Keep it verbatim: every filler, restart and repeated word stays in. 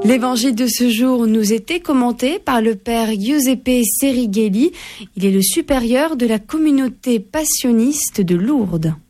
L'évangile de ce jour nous était commenté par le père Giuseppe Serighelli. Il est le supérieur de la communauté passionniste de Lourdes.